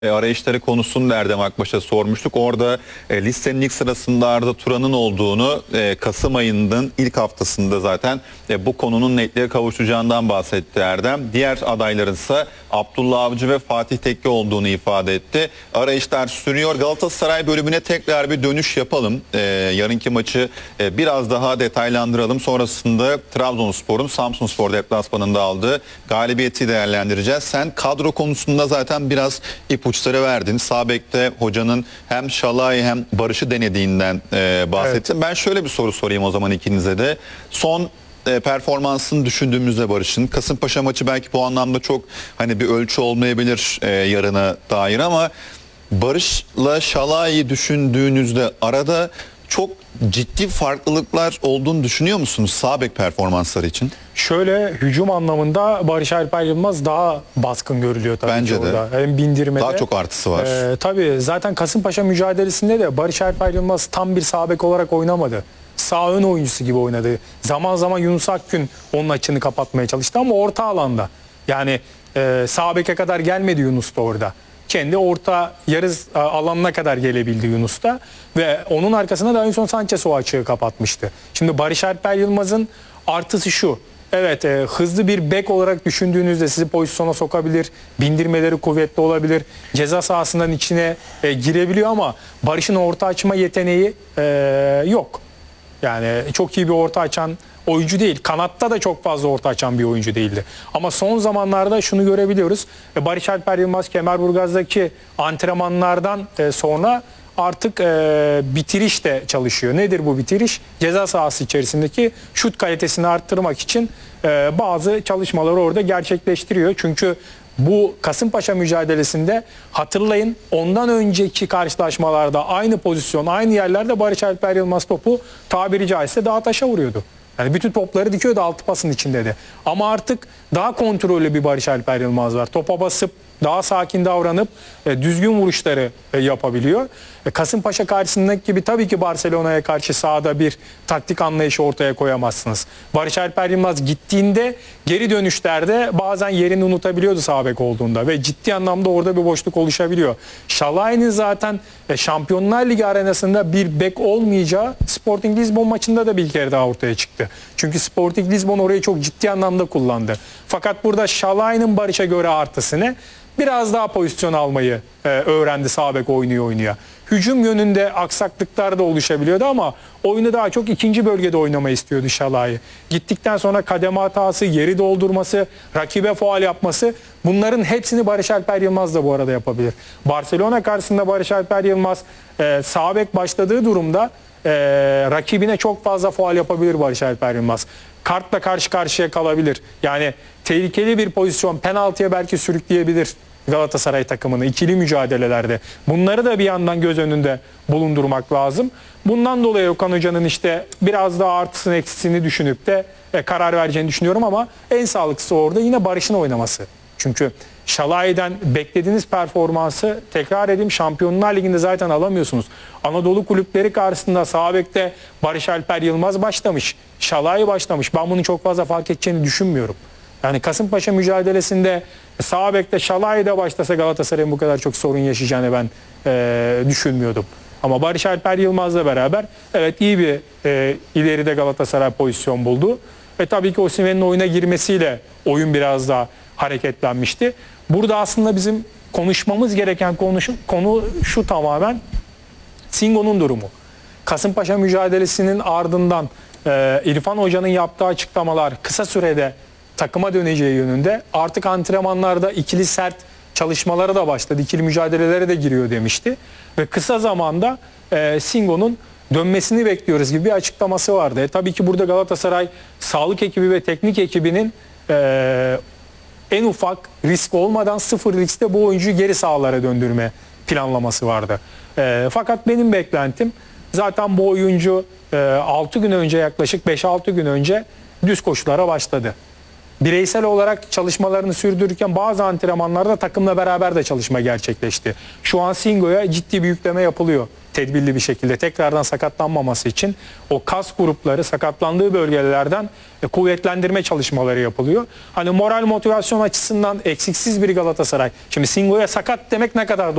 Arayışları konusunu Erdem Akbaş'a sormuştuk. Orada listenin ilk sırasında Arda Turan'ın olduğunu, Kasım ayının ilk haftasında zaten bu konunun netliğe kavuşacağından bahsetti Erdem. Diğer adayların ise Abdullah Avcı ve Fatih Tekke olduğunu ifade etti. Arayışlar sürüyor. Galatasaray bölümüne tekrar bir dönüş yapalım. Yarınki maçı biraz daha detaylandıralım. Sonrasında Trabzonspor'un Samsunspor deplasmanında aldığı galibiyeti değerlendireceğiz. Sen kadro konusunda zaten biraz ipuçları verdin. Sağ bekte hocanın hem Şalay hem Barış'ı denediğinden bahsettin. Evet. Ben şöyle bir soru sorayım o zaman ikinize de. Son performansını düşündüğümüzde Barış'ın, Kasımpaşa maçı belki bu anlamda çok hani bir ölçü olmayabilir yarına dair, ama Barış'la Şalay'ı düşündüğünüzde arada çok ciddi farklılıklar olduğunu düşünüyor musunuz sağ bek performansları için? Şöyle, hücum anlamında Barış Alper Yılmaz daha baskın görülüyor tabii. Bence ki de. orada. Hem bindirmede. Daha çok artısı var. Tabii zaten Kasımpaşa mücadelesinde de Barış Alper Yılmaz tam bir sağ bek olarak oynamadı. Sağ ön oyuncusu gibi oynadı. Zaman zaman Yunus Akgün onun açığını kapatmaya çalıştı ama orta alanda. Yani sağ beke kadar gelmedi Yunus da orada. Kendi orta yarı alanına kadar gelebildi Yunus da. Ve onun arkasına Davinson Sanchez o açığı kapatmıştı. Şimdi Barış Alper Yılmaz'ın artısı şu. Evet, hızlı bir bek olarak düşündüğünüzde sizi pozisyona sokabilir. Bindirmeleri kuvvetli olabilir. Ceza sahasından içine girebiliyor ama Barış'ın orta açma yeteneği yok. Yani çok iyi bir orta açan oyuncu değil. Kanatta da çok fazla orta açan bir oyuncu değildi. Ama son zamanlarda şunu görebiliyoruz. Barış Alper Yılmaz Kemerburgaz'daki antrenmanlardan sonra artık bitiriş de çalışıyor. Nedir bu bitiriş? Ceza sahası içerisindeki şut kalitesini arttırmak için bazı çalışmaları orada gerçekleştiriyor. Çünkü bu Kasımpaşa mücadelesinde hatırlayın, ondan önceki karşılaşmalarda aynı pozisyon, aynı yerlerde Barış Alper Yılmaz topu tabiri caizse dağa taşa vuruyordu. Yani bütün topları dikiyordu altı pasın içinde de. Ama artık daha kontrollü bir Barış Alper Yılmaz var. Topa basıp daha sakin davranıp düzgün vuruşları yapabiliyor. Kasımpaşa karşısındaki gibi tabii ki Barcelona'ya karşı sahada bir taktik anlayışı ortaya koyamazsınız. Barış Alper Yılmaz gittiğinde geri dönüşlerde bazen yerini unutabiliyordu sağ bek olduğunda ve ciddi anlamda orada bir boşluk oluşabiliyor. Şalay'ın zaten Şampiyonlar Ligi arenasında bir bek olmayacağı Sporting Lisbon maçında da bir kere daha ortaya çıktı. Çünkü Sporting Lisbon orayı çok ciddi anlamda kullandı. Fakat burada Şalay'ın Barış'a göre artısı ne? Biraz daha pozisyon almayı öğrendi sağ bek oynuyor. Hücum yönünde aksaklıklar da oluşabiliyordu ama oyunu daha çok ikinci bölgede oynamayı istiyordu Şalay. Gittikten sonra kademe hatası, yeri doldurması, rakibe faul yapması, bunların hepsini Barış Alper Yılmaz da bu arada yapabilir. Barcelona karşısında Barış Alper Yılmaz sağ bek başladığı durumda rakibine çok fazla faul yapabilir Barış Alper Yılmaz. Kartla karşı karşıya kalabilir. Yani tehlikeli bir pozisyon, penaltıya belki sürükleyebilir Galatasaray takımını ikili mücadelelerde. Bunları da bir yandan göz önünde bulundurmak lazım. Bundan dolayı Okan Hoca'nın işte biraz daha artısını eksisini düşünüp de karar vereceğini düşünüyorum ama en sağlıklısı orada yine Barış'ın oynaması. Çünkü Şalay'dan beklediğiniz performansı, tekrar edeyim, Şampiyonlar Ligi'nde zaten alamıyorsunuz. Anadolu kulüpleri karşısında sağ bekte Barış Alper Yılmaz başlamış, Şalay başlamış. Ben bunu çok fazla fark edeceğini düşünmüyorum. Yani Kasımpaşa mücadelesinde sağ bekte Şalay da başlasa Galatasaray'ın bu kadar çok sorun yaşayacağını ben düşünmüyordum. Ama Barış Alper Yılmaz'la beraber evet iyi bir ileride Galatasaray pozisyon buldu. Ve tabii ki Osimhen'in oyuna girmesiyle oyun biraz daha hareketlenmişti. Burada aslında bizim konuşmamız gereken konu şu tamamen: Singo'nun durumu. Kasımpaşa mücadelesinin ardından İrfan Hoca'nın yaptığı açıklamalar kısa sürede takıma döneceği yönünde, artık antrenmanlarda ikili sert çalışmalara da başladı, ikili mücadelelere de giriyor demişti. Ve kısa zamanda Singo'nun dönmesini bekliyoruz gibi bir açıklaması vardı. Tabii ki burada Galatasaray sağlık ekibi ve teknik ekibinin en ufak risk olmadan sıfır riskte bu oyuncuyu geri sahalara döndürme planlaması vardı. Fakat benim beklentim, zaten bu oyuncu 6 gün önce, yaklaşık 5-6 gün önce düz koşulara başladı. bireysel olarak çalışmalarını sürdürürken bazı antrenmanlarda takımla beraber de çalışma gerçekleşti. Şu an Singo'ya ciddi bir yükleme yapılıyor tedbirli bir şekilde. Tekrardan sakatlanmaması için o kas grupları sakatlandığı bölgelerden kuvvetlendirme çalışmaları yapılıyor. Hani moral motivasyon açısından eksiksiz bir Galatasaray. Şimdi Singo'ya sakat demek ne kadar doğru?